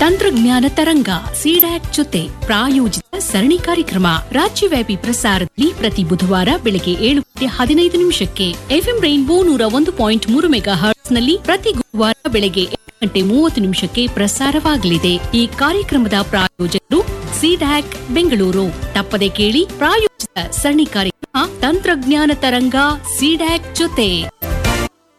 ತಂತ್ರಜ್ಞಾನ ತರಂಗ ಸಿಡ್ಯಾಕ್ ಜೊತೆ ಪ್ರಾಯೋಜಿತ ಸರಣಿ ಕಾರ್ಯಕ್ರಮ ರಾಜ್ಯವ್ಯಾಪಿ ಪ್ರಸಾರದಲ್ಲಿ ಪ್ರತಿ ಬುಧವಾರ ಬೆಳಗ್ಗೆ 7:15 ಎಫ್ಎಂ ರೈನ್ಬೋ 101.3 ಮೆಗಾಹರ್ಟ್ಸ್ ನಲ್ಲಿ ಪ್ರತಿ ಗುರುವಾರ ಬೆಳಗ್ಗೆ 8:30 ಪ್ರಸಾರವಾಗಲಿದೆ. ಈ ಕಾರ್ಯಕ್ರಮದ ಪ್ರಾಯೋಜಕರು ಸಿಡ್ಯಾಕ್ ಬೆಂಗಳೂರು. ತಪ್ಪದೆ ಕೇಳಿ ಪ್ರಾಯೋಜಿತ ಸರಣಿ ಕಾರ್ಯಕ್ರಮ ತಂತ್ರಜ್ಞಾನ ತರಂಗ ಸಿಡ್ಯಾಕ್ ಜೊತೆ.